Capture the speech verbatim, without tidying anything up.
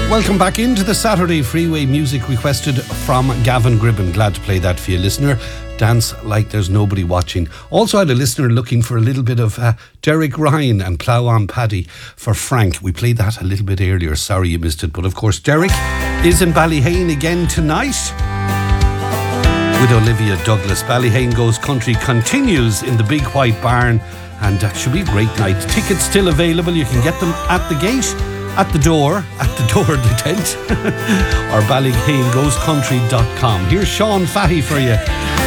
Welcome back into the Saturday Freeway music requested from Gavin Gribben. Glad to play that for you, listener. Dance like there's nobody watching. Also had a listener looking for a little bit of uh, Derek Ryan and Plough on Paddy for Frank. We played that a little bit earlier. Sorry you missed it. But of course, Derek is in Ballyhane again tonight with Olivia Douglas. Ballyhane Goes Country continues in the Big White Barn, and uh, should be a great night. Tickets still available. You can get them at the gate, at the door, at the door of the tent, or ballyhane goes country dot com. Here's Sean Fahy for you.